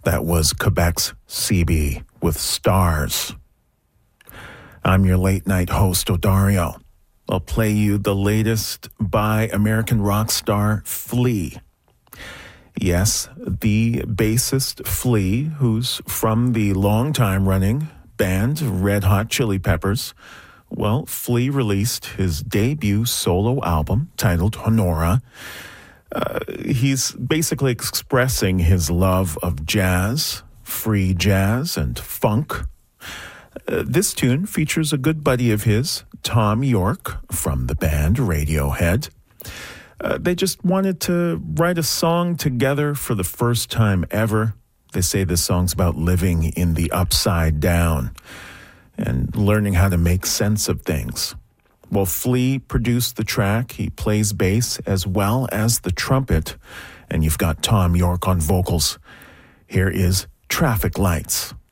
That was Quebec's CB with Stars. I'm your late night host, Odario. I'll play you the latest by American rock star Flea. Yes, the bassist Flea, who's from the long-time running band Red Hot Chili Peppers. Well, Flea released his debut solo album titled Honora. He's basically expressing his love of jazz, free jazz, and funk. This tune features a good buddy of his, Tom York, from the band Radiohead. They just wanted to write a song together for the first time ever. They say this song's about living in the upside down and learning how to make sense of things. Well, Flea produced the track. He plays bass as well as the trumpet. And you've got Tom York on vocals. Here is Traffic Lights.